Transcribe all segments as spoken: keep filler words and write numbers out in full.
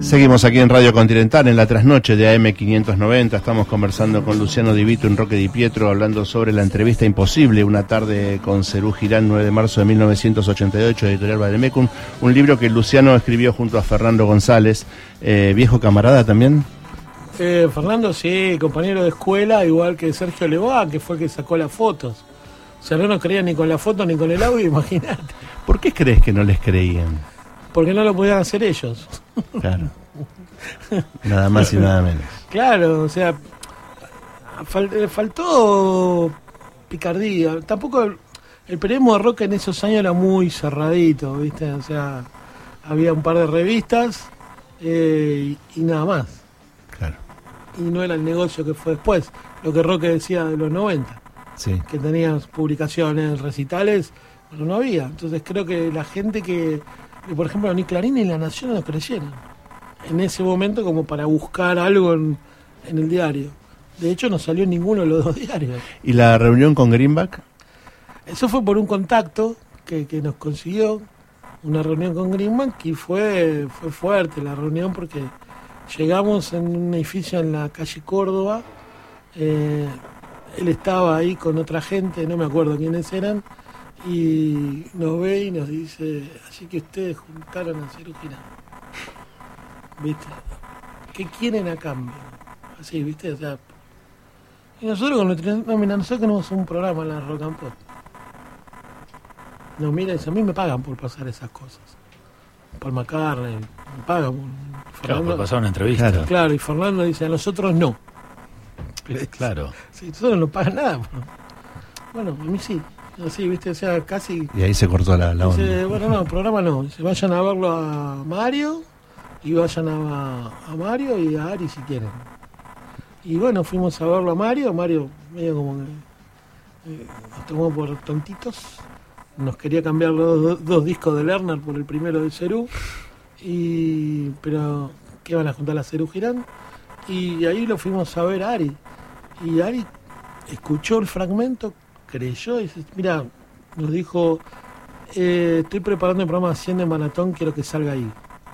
Seguimos aquí en Radio Continental, en la trasnoche de A M quinientos noventa. Estamos conversando con Luciano Di Vito y Roque Di Pietro, hablando sobre La entrevista imposible, una tarde con Serú Girán, nueve de marzo de mil novecientos ochenta y ocho, editorial Bademecum. Un libro que Luciano escribió junto a Fernando González, eh, viejo camarada también. Eh, Fernando, sí, compañero de escuela, igual que Sergio Leboa, que fue el que sacó las fotos. O sea, no nos creían ni con la foto ni con el audio, imagínate. ¿Por qué crees que no les creían? Porque no lo podían hacer ellos. Claro. Nada más y nada menos. Claro, o sea, fal, faltó picardía. Tampoco el, el periodismo de rock en esos años era muy cerradito, ¿viste? O sea, había un par de revistas eh, y, y nada más. Claro. Y no era el negocio que fue después. Lo que Roque decía de los noventa. Sí. Que tenías publicaciones, recitales, pero no había. Entonces creo que la gente que, que por ejemplo, ni Clarín ni La Nación nos creyeron en ese momento como para buscar algo en, en el diario. De hecho no salió en ninguno de los dos diarios. ¿Y la reunión con Greenback? Eso fue por un contacto que, que nos consiguió, una reunión con Greenback, y fue, fue fuerte la reunión porque llegamos en un edificio en la calle Córdoba. eh, Él estaba ahí con otra gente, no me acuerdo quiénes eran, y nos ve y nos dice, así que ustedes juntaron a Serú Girán, ¿viste? ¿Qué quieren a cambio? Así, ¿viste? O sea, y nosotros con nuestro, no, mira, nosotros tenemos un programa en la Rock and Pop. No, mira, a mí me pagan por pasar esas cosas. Paul McCartney, me pagan. Por, claro, por pasar una entrevista. Claro, claro, y Fernando dice, a nosotros no. Claro. Sí, nosotros no pagan nada. Bueno, a mí sí. Así, viste, o sea, casi. Y ahí se cortó la, la onda. Dice, bueno, no, el programa no. Se vayan a verlo a Mario y vayan a, a Mario y a Ari si quieren. Y bueno, fuimos a verlo a Mario. Mario, medio como que eh, nos tomó por tontitos. Nos quería cambiar los dos, dos discos de Lerner por el primero de Serú. Y, pero, ¿qué van a juntar a Serú Girán? Y ahí lo fuimos a ver a Ari. Y Ari escuchó el fragmento, creyó y dice, mira, nos dijo, eh, estoy preparando el programa cien de Maratón, quiero que salga ahí.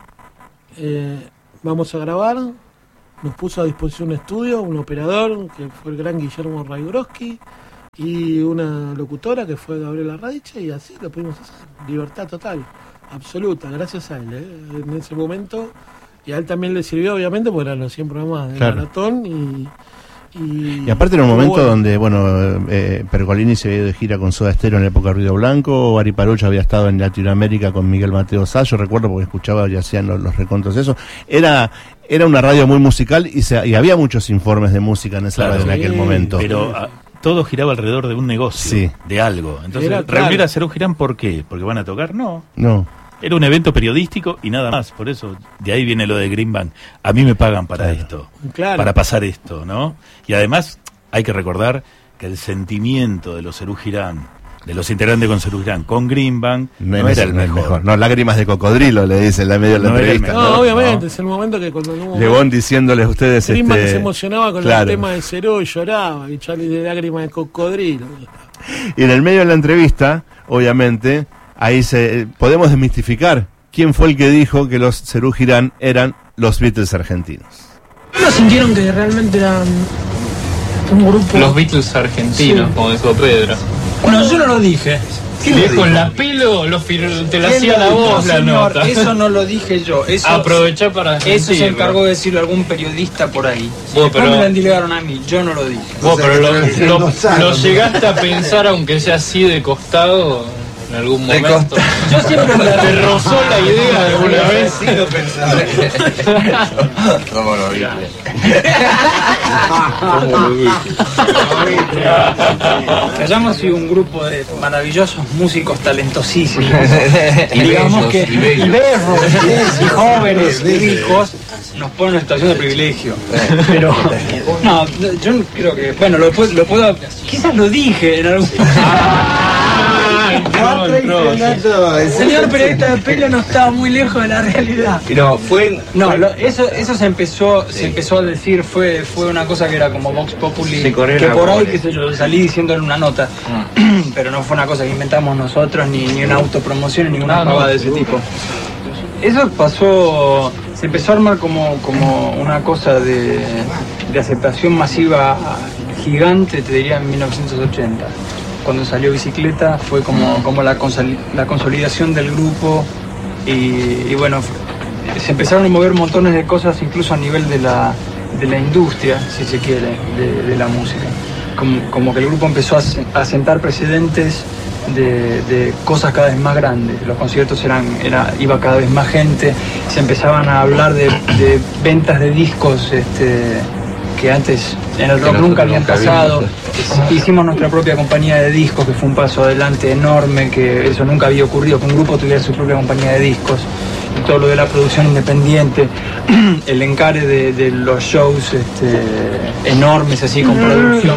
Eh, vamos a grabar, nos puso a disposición un estudio, un operador, que fue el gran Guillermo Raigroski, y una locutora, que fue Gabriela Radiche, y así lo pudimos hacer. Libertad total, absoluta, gracias a él. ¿eh? En ese momento, y a él también le sirvió, obviamente, porque eran los cien programas de claro. Maratón, y... Y, y aparte en un momento bueno. donde, bueno, eh, Pergolini se había ido de gira con Soda Stereo en la época de Ruido Blanco, Ari Parucha había estado en Latinoamérica con Miguel Mateo Sá, yo recuerdo porque escuchaba y hacían los, los recontos de eso. Era era una radio muy musical y, se, y había muchos informes de música en esa claro, radio en aquel momento. Pero a, todo giraba alrededor de un negocio, sí. de algo. Entonces, Era, reunir claro. a Serú Girán, ¿por qué? ¿Porque van a tocar? No. No. Era un evento periodístico y nada más, por eso de ahí viene lo de Greenback. A mí me pagan para claro. esto, claro. para pasar esto, ¿no? Y además hay que recordar que el sentimiento de los Serú Girán, de los integrantes con Serú Girán, con Greenback, no, no era el mejor. mejor. No, lágrimas de cocodrilo, le dice en la medio de la no entrevista. No, ¿no? obviamente, no. es el momento que cuando... No, Lebón diciéndoles a ustedes... Greenback este... se emocionaba con claro. el tema de Serú y lloraba, y Charlie de lágrimas de cocodrilo. Y en el medio de la entrevista, obviamente, ahí se podemos desmistificar quién fue el que dijo que los Serú Girán eran los Beatles argentinos. ¿No sintieron que realmente eran un grupo? Los Beatles argentinos, sí. como dijo Pedro. No, yo no lo dije. Viejo, en la pelo lo fir- te la hacía la voz, la señor, nota. Eso no lo dije yo. Eso, Aprovechá para Eso se encargó de decirlo algún periodista por ahí. Si vos, pero, me lo endilgaron a mí, yo no lo dije. Vos, pero lo, lo, lo, lo llegaste a pensar, aunque sea así de costado, en algún momento. Yo siempre me la te rozó la idea de alguna vez. Sí, lo pensaba. ¿Cómo lo viste? Que hayamos sido un grupo de maravillosos músicos talentosísimos, y digamos que y berros y jóvenes y ricos nos pone en una situación de privilegio. Pero no, yo creo que bueno, lo puedo, lo puedo quizás lo dije en algún No, no, el señor periodista de pelo no estaba muy lejos de la realidad. Pero fue no, lo, eso eso se empezó sí. se empezó a decir fue fue una cosa que era como Vox Populi, que por ahí que se lo salí diciendo en una nota, mm. pero no fue una cosa que inventamos nosotros ni, ni una autopromoción ni ninguna pavada de ese tipo. eso pasó, se empezó a armar como, como una cosa de, de aceptación masiva gigante, te diría, en mil novecientos ochenta. Cuando salió Bicicleta fue como, como la, consoli, la consolidación del grupo y, y bueno, se empezaron a mover montones de cosas incluso a nivel de la, de la industria, si se quiere, de, de la música. Como, como que el grupo empezó a, a sentar precedentes de, de cosas cada vez más grandes. Los conciertos eran, era, iba cada vez más gente, se empezaban a hablar de, de ventas de discos este, que antes en el rock nunca habían pasado. Hicimos nuestra propia compañía de discos, que fue un paso adelante enorme, que eso nunca había ocurrido, que un grupo tuviera su propia compañía de discos. Y todo lo de la producción independiente, el encare de, de los shows este, enormes, así, con producción.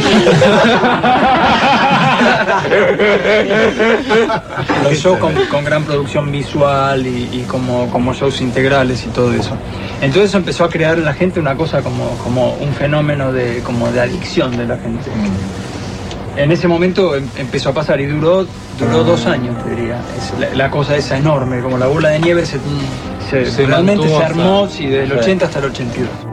Los shows con, con gran producción visual y, y como, como shows integrales y todo eso. Entonces empezó a crear en la gente una cosa como, como un fenómeno de, como de adicción de la gente. En ese momento em, empezó a pasar y duró, duró dos años, te diría. Es la, la cosa esa enorme, como la bola de nieve se, se, se realmente se mantuvo armó hasta, sí, desde el ochenta hasta el ochenta y dos.